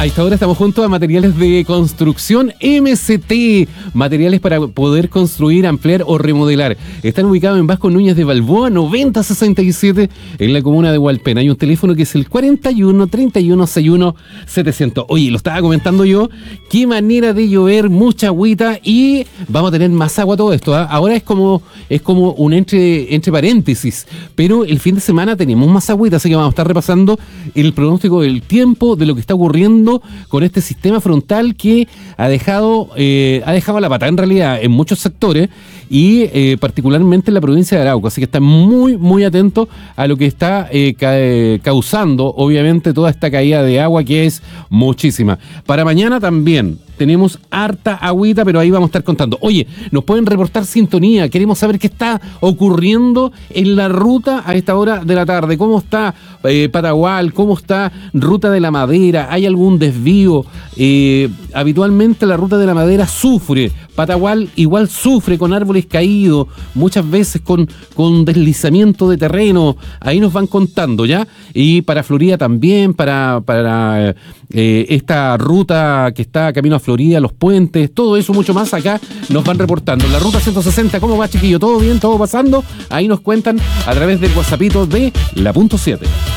A esta hora estamos junto a Materiales de Construcción MCT, materiales para poder construir, ampliar o remodelar. Están ubicados en Vasco Núñez de Balboa, 9067, en la comuna de Hualpén. Hay un teléfono que es el 41 31 61 700. Oye, lo estaba comentando yo, qué manera de llover, mucha agüita y vamos a tener más agua todo esto, ¿eh? Ahora es como un entre paréntesis, pero el fin de semana tenemos más agüita, así que vamos a estar repasando el pronóstico del tiempo, de lo que está ocurriendo con este sistema frontal que ha dejado la patada en realidad en muchos sectores y particularmente en la provincia de Arauco, así que están muy muy atentos a lo que está causando obviamente toda esta caída de agua, que es muchísima. Para mañana también tenemos harta agüita, pero ahí vamos a estar contando. Oye, nos pueden reportar sintonía, queremos saber qué está ocurriendo en la ruta a esta hora de la tarde. ¿Cómo está Patagual? ¿Cómo está Ruta de la Madera? ¿Hay algún desvío? Habitualmente la Ruta de la Madera sufre, Patagual igual sufre con árboles caídos, muchas veces con deslizamiento de terreno. Ahí nos van contando, ¿ya? Y para Florida también, para esta ruta que está camino a Florida, los puentes, todo eso, mucho más, acá nos van reportando. La ruta 160, ¿cómo va, chiquillo? ¿Todo bien? ¿Todo pasando? Ahí nos cuentan a través del WhatsAppito de la .7.